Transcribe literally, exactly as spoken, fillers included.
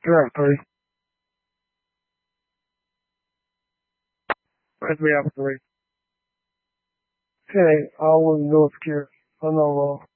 You're at three. Right, we have three. Okay, I will go secure. I know,